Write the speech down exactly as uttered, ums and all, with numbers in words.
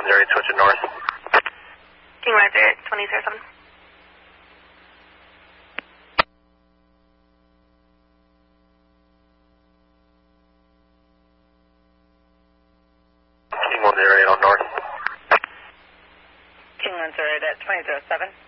zero eight, switching north. King one zero eight, twenty zero seven. King one zero eight on north. King one zero eight at twenty zero seven.